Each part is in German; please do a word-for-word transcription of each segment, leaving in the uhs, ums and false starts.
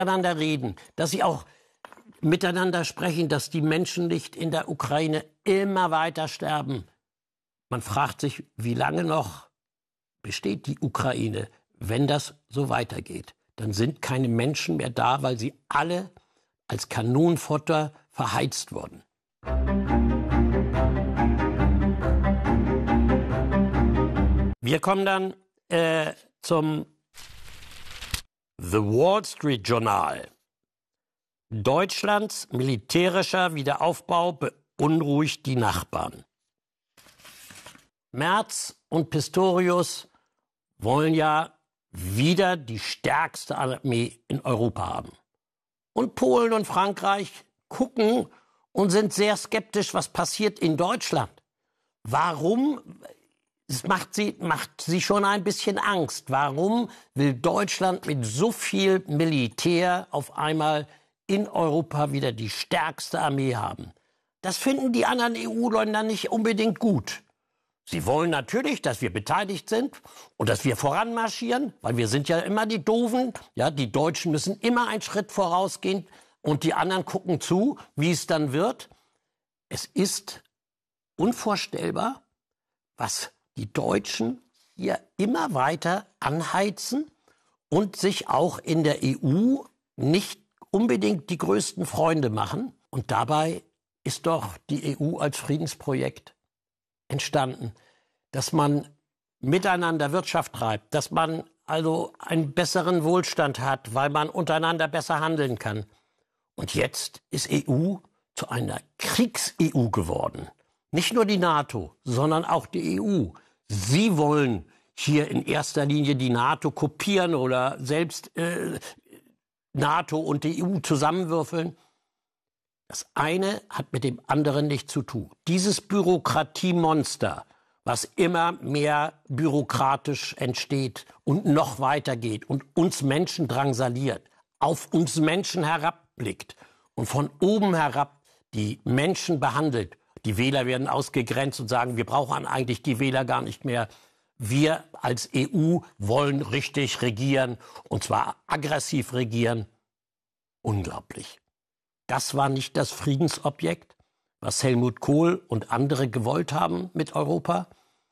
miteinander reden, dass sie auch miteinander sprechen, dass die Menschen nicht in der Ukraine immer weiter sterben. Man fragt sich, wie lange noch besteht die Ukraine, wenn das so weitergeht? Dann sind keine Menschen mehr da, weil sie alle als Kanonenfutter verheizt wurden. Wir kommen dann äh, zum The Wall Street Journal. Deutschlands militärischer Wiederaufbau beunruhigt die Nachbarn. Merz und Pistorius wollen ja wieder die stärkste Armee in Europa haben. Und Polen und Frankreich gucken und sind sehr skeptisch, was passiert in Deutschland. Warum? Es macht sie, macht sie schon ein bisschen Angst. Warum will Deutschland mit so viel Militär auf einmal in Europa wieder die stärkste Armee haben? Das finden die anderen E U-Länder nicht unbedingt gut. Sie wollen natürlich, dass wir beteiligt sind und dass wir voranmarschieren, weil wir sind ja immer die Doofen. Ja, die Deutschen müssen immer einen Schritt vorausgehen und die anderen gucken zu, wie es dann wird. Es ist unvorstellbar, was die Deutschen hier immer weiter anheizen und sich auch in der E U nicht unbedingt die größten Freunde machen. Und dabei ist doch die E U als Friedensprojekt entstanden, dass man miteinander Wirtschaft treibt, dass man also einen besseren Wohlstand hat, weil man untereinander besser handeln kann. Und jetzt ist E U zu einer Kriegs-E U geworden. Nicht nur die NATO, sondern auch die E U. Sie wollen hier in erster Linie die NATO kopieren oder selbst äh, NATO und die E U zusammenwürfeln. Das eine hat mit dem anderen nichts zu tun. Dieses Bürokratiemonster, was immer mehr bürokratisch entsteht und noch weitergeht und uns Menschen drangsaliert, auf uns Menschen herabblickt und von oben herab die Menschen behandelt. Die Wähler werden ausgegrenzt und sagen, wir brauchen eigentlich die Wähler gar nicht mehr. Wir als E U wollen richtig regieren, und zwar aggressiv regieren. Unglaublich. Das war nicht das Friedensobjekt, was Helmut Kohl und andere gewollt haben mit Europa.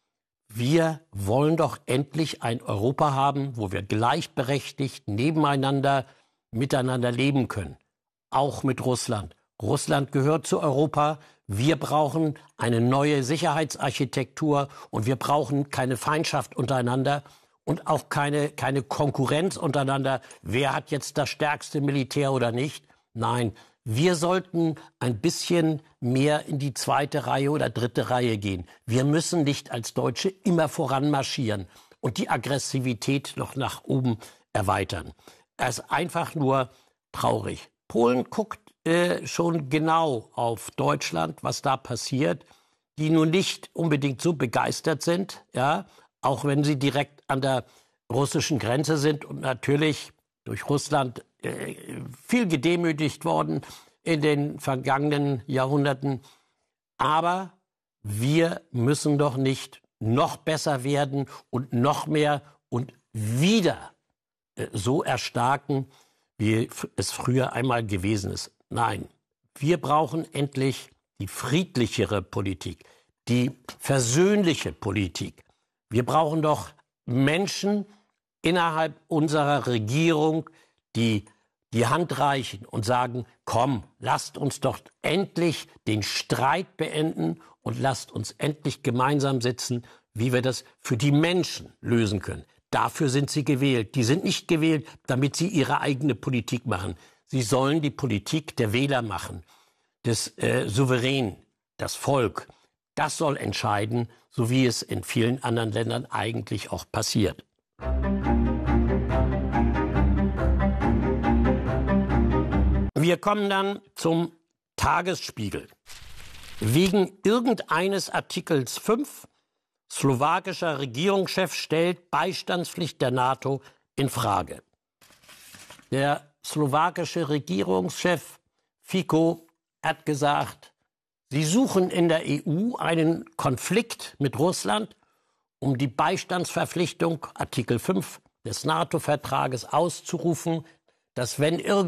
Wir wollen doch endlich ein Europa haben, wo wir gleichberechtigt nebeneinander, miteinander leben können. Auch mit Russland. Russland gehört zu Europa. Wir brauchen eine neue Sicherheitsarchitektur und wir brauchen keine Feindschaft untereinander und auch keine, keine Konkurrenz untereinander. Wer hat jetzt das stärkste Militär oder nicht? Nein, wir sollten ein bisschen mehr in die zweite Reihe oder dritte Reihe gehen. Wir müssen nicht als Deutsche immer voranmarschieren und die Aggressivität noch nach oben erweitern. Es ist einfach nur traurig. Polen guckt äh, schon genau auf Deutschland, was da passiert, die nun nicht unbedingt so begeistert sind, ja, auch wenn sie direkt an der russischen Grenze sind und natürlich durch Russland äh, viel gedemütigt worden in den vergangenen Jahrhunderten. Aber wir müssen doch nicht noch besser werden und noch mehr und wieder äh, so erstarken, wie es früher einmal gewesen ist. Nein, wir brauchen endlich die friedlichere Politik, die versöhnliche Politik. Wir brauchen doch Menschen innerhalb unserer Regierung, die die Hand reichen und sagen, komm, lasst uns doch endlich den Streit beenden und lasst uns endlich gemeinsam sitzen, wie wir das für die Menschen lösen können. Dafür sind sie gewählt. Die sind nicht gewählt, damit sie ihre eigene Politik machen. Sie sollen die Politik der Wähler machen, des äh, Souverän, das Volk. Das soll entscheiden, so wie es in vielen anderen Ländern eigentlich auch passiert. Wir kommen dann zum Tagesspiegel. Wegen irgendeines Artikels fünf slowakischer Regierungschef stellt Beistandspflicht der NATO in Frage. Der slowakische Regierungschef Fico hat gesagt, sie suchen in der E U einen Konflikt mit Russland, um die Beistandsverpflichtung Artikel fünf des NATO-Vertrages auszurufen, dass wenn irgend